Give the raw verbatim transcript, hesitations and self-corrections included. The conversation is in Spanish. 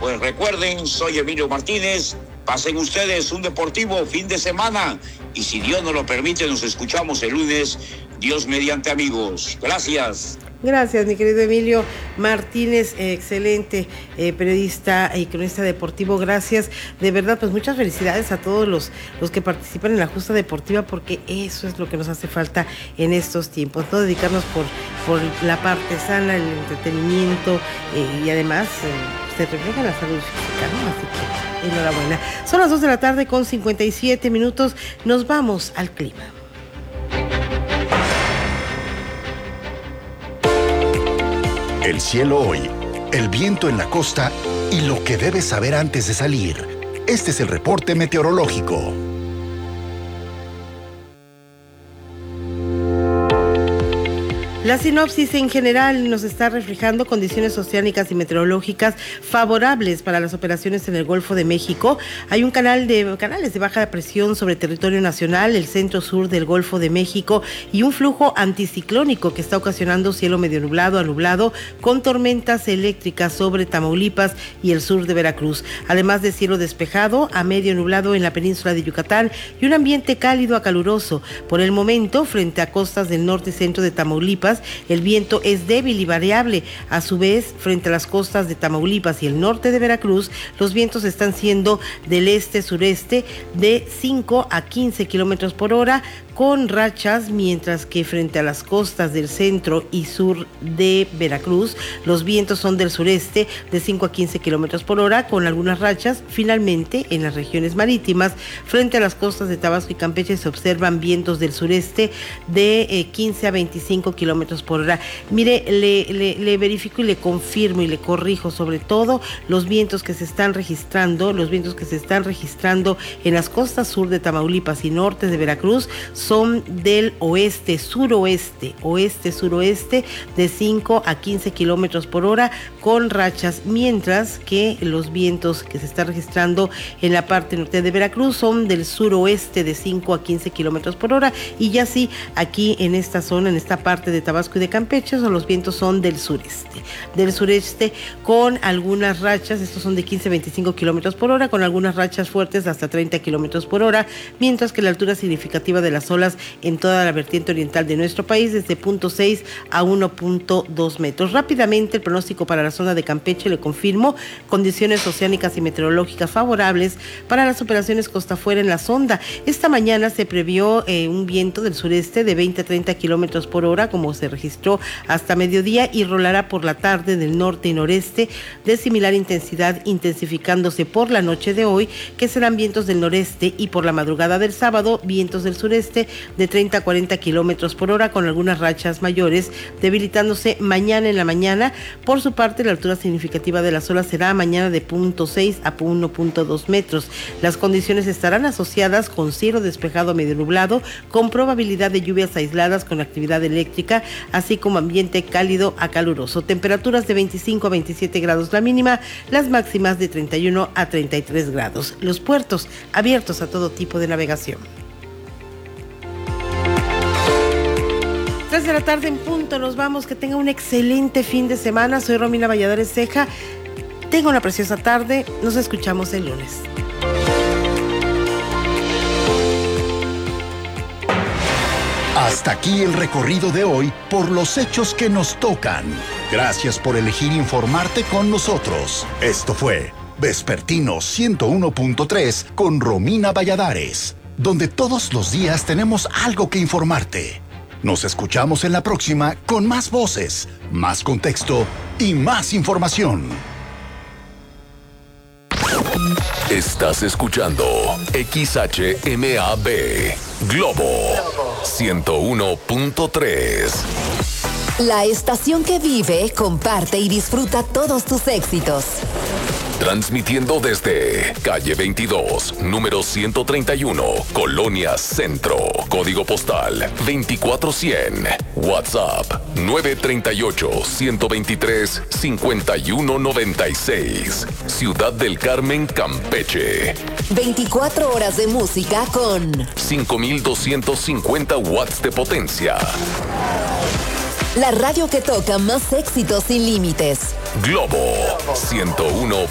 Pues recuerden, soy Emilio Martínez. Pasen ustedes un deportivo fin de semana y si Dios nos lo permite, nos escuchamos el lunes. Dios mediante, amigos. Gracias. Gracias, mi querido Emilio Martínez, eh, excelente eh, periodista y cronista deportivo. Gracias, de verdad, pues muchas felicidades a todos los, los que participan en la justa deportiva, porque eso es lo que nos hace falta en estos tiempos, no dedicarnos por, por la parte sana, el entretenimiento eh, y además eh, se refleja la salud física, ¿no? Así que enhorabuena. Son las dos de la tarde con cincuenta y siete minutos, nos vamos al clima. El cielo hoy, el viento en la costa y lo que debes saber antes de salir. Este es el reporte meteorológico. La sinopsis en general nos está reflejando condiciones oceánicas y meteorológicas favorables para las operaciones en el Golfo de México. Hay un canal de canales de baja presión sobre territorio nacional, el centro-sur del Golfo de México, y un flujo anticiclónico que está ocasionando cielo medio nublado a nublado con tormentas eléctricas sobre Tamaulipas y el sur de Veracruz, además de cielo despejado a medio nublado en la península de Yucatán y un ambiente cálido a caluroso. Por el momento, frente a costas del norte y centro de Tamaulipas, el viento es débil y variable. A su vez, frente a las costas de Tamaulipas y el norte de Veracruz, los vientos están siendo del este-sureste de cinco a quince kilómetros por hora, con rachas, mientras que frente a las costas del centro y sur de Veracruz, los vientos son del sureste de cinco a quince kilómetros por hora, con algunas rachas. Finalmente, en las regiones marítimas, frente a las costas de Tabasco y Campeche, se observan vientos del sureste de eh, quince a veinticinco kilómetros por hora. Mire, le, le, le verifico y le confirmo y le corrijo sobre todo los vientos que se están registrando, los vientos que se están registrando en las costas sur de Tamaulipas y norte de Veracruz, son del oeste, suroeste, oeste, suroeste de cinco a quince kilómetros por hora con rachas, mientras que los vientos que se están registrando en la parte norte de Veracruz son del suroeste de cinco a quince kilómetros por hora, y ya sí, aquí en esta zona, en esta parte de Tabasco y de Campeche, son los vientos son del sureste, del sureste con algunas rachas, estos son de quince a veinticinco kilómetros por hora, con algunas rachas fuertes hasta treinta kilómetros por hora, mientras que la altura significativa de las olas en toda la vertiente oriental de nuestro país desde punto seis a uno punto dos metros. Rápidamente, el pronóstico para la zona de Campeche, le confirmo, condiciones oceánicas y meteorológicas favorables para las operaciones costa afuera en la sonda. Esta mañana se previó eh, un viento del sureste de veinte a treinta kilómetros por hora, como se registró hasta mediodía, y rolará por la tarde del norte y noreste de similar intensidad, intensificándose por la noche de hoy, que serán vientos del noreste, y por la madrugada del sábado, vientos del sureste de treinta a cuarenta kilómetros por hora, con algunas rachas mayores, debilitándose mañana en la mañana. Por su parte, la altura significativa de las olas será mañana de punto seis a uno punto dos metros. Las condiciones estarán asociadas con cielo despejado a medio nublado, con probabilidad de lluvias aisladas con actividad eléctrica, así como ambiente cálido a caluroso. Temperaturas de veinticinco a veintisiete grados la mínima, las máximas de treinta y uno a treinta y tres grados. Los puertos abiertos a todo tipo de navegación. tres de la tarde en punto, nos vamos. Que tenga un excelente fin de semana. Soy Romina Valladares Ceja. Tenga una preciosa tarde. Nos escuchamos el lunes. Hasta aquí el recorrido de hoy por los hechos que nos tocan. Gracias por elegir informarte con nosotros. Esto fue Vespertino ciento uno punto tres con Romina Valladares, donde todos los días tenemos algo que informarte. Nos escuchamos en la próxima con más voces, más contexto y más información. Estás escuchando X H M A B Globo ciento uno punto tres. La estación que vive, comparte y disfruta todos tus éxitos. Transmitiendo desde calle veintidós, número ciento treinta y uno, Colonia Centro. Código postal veinticuatro cien. WhatsApp nueve tres ocho, uno dos tres, cinco uno nueve seis. Ciudad del Carmen, Campeche. veinticuatro horas de música con cinco mil doscientos cincuenta watts de potencia. La radio que toca más éxitos sin límites. Globo ciento uno